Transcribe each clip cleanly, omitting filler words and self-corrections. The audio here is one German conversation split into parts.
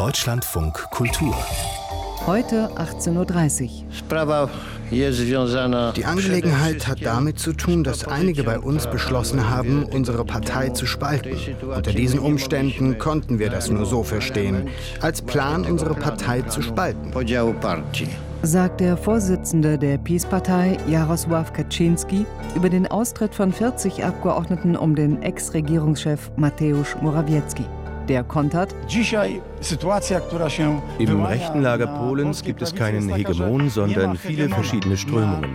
Deutschlandfunk Kultur. Heute 18:30 Uhr. Die Angelegenheit hat damit zu tun, dass einige bei uns beschlossen haben, unsere Partei zu spalten. Unter diesen Umständen konnten wir das nur so verstehen, als Plan, unsere Partei zu spalten, sagt der Vorsitzende der PiS-Partei, Jarosław Kaczyński, über den Austritt von 40 Abgeordneten um den Ex-Regierungschef Mateusz Morawiecki. Der kontert: Im rechten Lager Polens gibt es keinen Hegemon, sondern viele verschiedene Strömungen.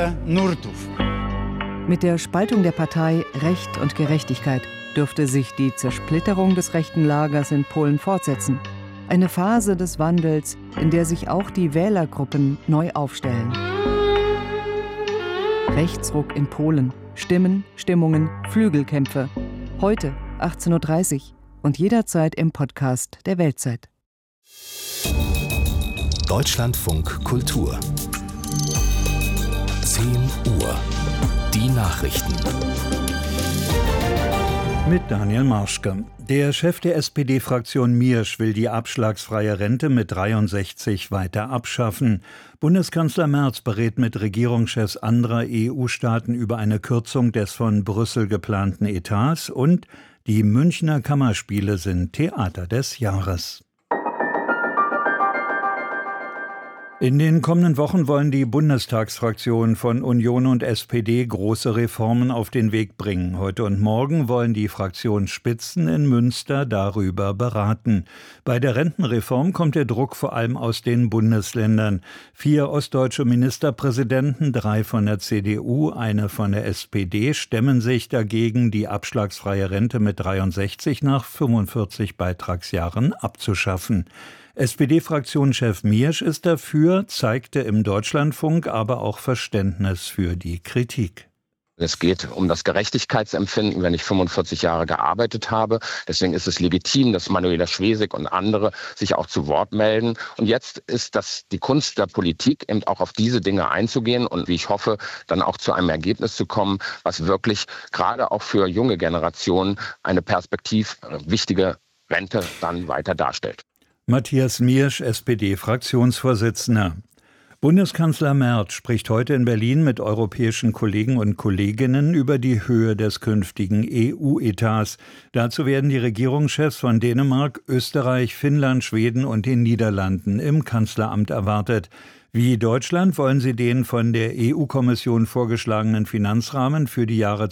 Mit der Spaltung der Partei Recht und Gerechtigkeit dürfte sich die Zersplitterung des rechten Lagers in Polen fortsetzen. Eine Phase des Wandels, in der sich auch die Wählergruppen neu aufstellen. Rechtsruck in Polen. Stimmen, Stimmungen, Flügelkämpfe. Heute 18:30 Uhr. Und jederzeit im Podcast der Weltzeit. Deutschlandfunk Kultur. 10 Uhr. Die Nachrichten. Mit Daniel Marschke. Der Chef der SPD-Fraktion Miersch will die abschlagsfreie Rente mit 63 weiter abschaffen. Bundeskanzler Merz berät mit Regierungschefs anderer EU-Staaten über eine Kürzung des von Brüssel geplanten Etats und die Münchner Kammerspiele sind Theater des Jahres. In den kommenden Wochen wollen die Bundestagsfraktionen von Union und SPD große Reformen auf den Weg bringen. Heute und morgen wollen die Fraktionsspitzen in Münster darüber beraten. Bei der Rentenreform kommt der Druck vor allem aus den Bundesländern. 4 ostdeutsche Ministerpräsidenten, 3 von der CDU, eine von der SPD, stemmen sich dagegen, die abschlagsfreie Rente mit 63 nach 45 Beitragsjahren abzuschaffen. SPD-Fraktionschef Miersch ist dafür, zeigte im Deutschlandfunk aber auch Verständnis für die Kritik. Es geht um das Gerechtigkeitsempfinden, wenn ich 45 Jahre gearbeitet habe. Deswegen ist es legitim, dass Manuela Schwesig und andere sich auch zu Wort melden. Und jetzt ist das die Kunst der Politik, eben auch auf diese Dinge einzugehen und, wie ich hoffe, dann auch zu einem Ergebnis zu kommen, was wirklich gerade auch für junge Generationen eine perspektivwichtige Rente dann weiter darstellt. Matthias Miersch, SPD-Fraktionsvorsitzender. Bundeskanzler Merz spricht heute in Berlin mit europäischen Kollegen und Kolleginnen über die Höhe des künftigen EU-Etats. Dazu werden die Regierungschefs von Dänemark, Österreich, Finnland, Schweden und den Niederlanden im Kanzleramt erwartet. Wie Deutschland wollen sie den von der EU-Kommission vorgeschlagenen Finanzrahmen für die Jahre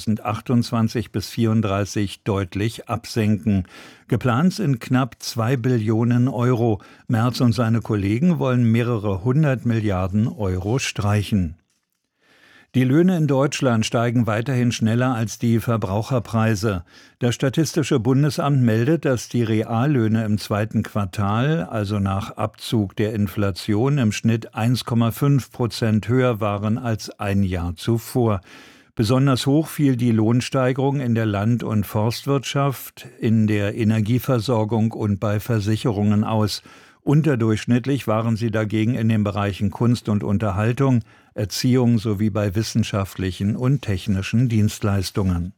2028 bis 2034 deutlich absenken. Geplant sind knapp 2 Billionen Euro. Merz und seine Kollegen wollen mehrere 100 Milliarden Euro streichen. Die Löhne in Deutschland steigen weiterhin schneller als die Verbraucherpreise. Das Statistische Bundesamt meldet, dass die Reallöhne im zweiten Quartal, also nach Abzug der Inflation, im Schnitt 1,5% höher waren als ein Jahr zuvor. Besonders hoch fiel die Lohnsteigerung in der Land- und Forstwirtschaft, in der Energieversorgung und bei Versicherungen aus. Unterdurchschnittlich waren sie dagegen in den Bereichen Kunst und Unterhaltung, Erziehung sowie bei wissenschaftlichen und technischen Dienstleistungen.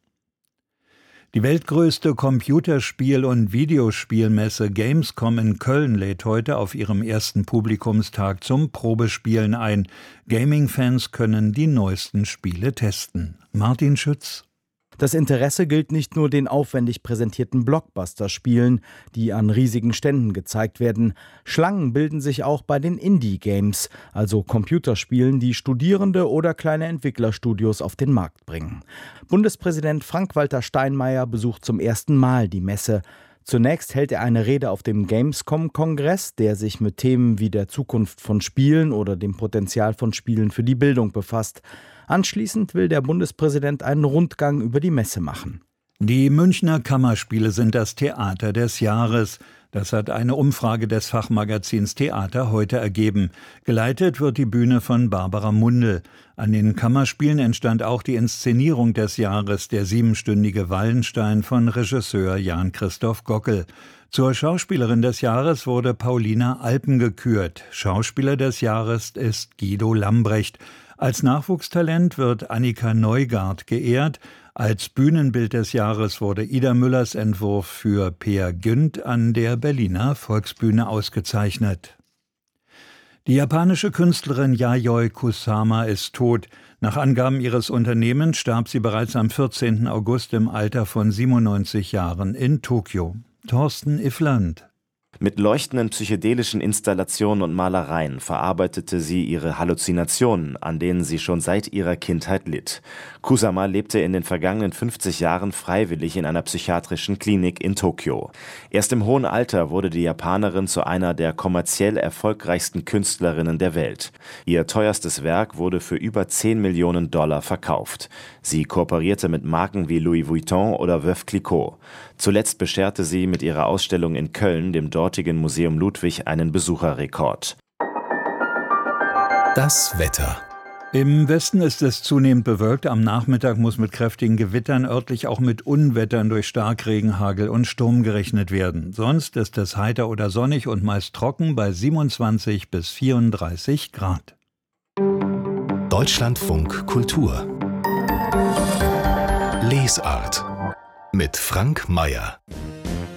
Die weltgrößte Computerspiel- und Videospielmesse Gamescom in Köln lädt heute auf ihrem ersten Publikumstag zum Probespielen ein. Gaming-Fans können die neuesten Spiele testen. Martin Schütz. Das Interesse gilt nicht nur den aufwendig präsentierten Blockbuster-Spielen, die an riesigen Ständen gezeigt werden. Schlangen bilden sich auch bei den Indie-Games, also Computerspielen, die Studierende oder kleine Entwicklerstudios auf den Markt bringen. Bundespräsident Frank-Walter Steinmeier besucht zum ersten Mal die Messe. Zunächst hält er eine Rede auf dem Gamescom-Kongress, der sich mit Themen wie der Zukunft von Spielen oder dem Potenzial von Spielen für die Bildung befasst. Anschließend will der Bundespräsident einen Rundgang über die Messe machen. Die Münchner Kammerspiele sind das Theater des Jahres. Das hat eine Umfrage des Fachmagazins Theater heute ergeben. Geleitet wird die Bühne von Barbara Mundl. An den Kammerspielen entstand auch die Inszenierung des Jahres, der 7-stündige Wallenstein von Regisseur Jan-Christoph Gockel. Zur Schauspielerin des Jahres wurde Paulina Alpen gekürt. Schauspieler des Jahres ist Guido Lambrecht. Als Nachwuchstalent wird Annika Neugart geehrt. Als Bühnenbild des Jahres wurde Ida Müllers Entwurf für Peer Gynt an der Berliner Volksbühne ausgezeichnet. Die japanische Künstlerin Yayoi Kusama ist tot. Nach Angaben ihres Unternehmens starb sie bereits am 14. August im Alter von 97 Jahren in Tokio. Thorsten Iffland. Mit leuchtenden psychedelischen Installationen und Malereien verarbeitete sie ihre Halluzinationen, an denen sie schon seit ihrer Kindheit litt. Kusama lebte in den vergangenen 50 Jahren freiwillig in einer psychiatrischen Klinik in Tokio. Erst im hohen Alter wurde die Japanerin zu einer der kommerziell erfolgreichsten Künstlerinnen der Welt. Ihr teuerstes Werk wurde für über 10 Millionen $ verkauft. Sie kooperierte mit Marken wie Louis Vuitton oder Veuve Clicquot. Zuletzt bescherte sie mit ihrer Ausstellung in Köln dem dortigen Museum Ludwig einen Besucherrekord. Das Wetter. Im Westen ist es zunehmend bewölkt. Am Nachmittag muss mit kräftigen Gewittern, örtlich auch mit Unwettern durch Starkregen, Hagel und Sturm gerechnet werden. Sonst ist es heiter oder sonnig und meist trocken bei 27 bis 34 Grad. Deutschlandfunk Kultur. Lesart mit Frank Mayer.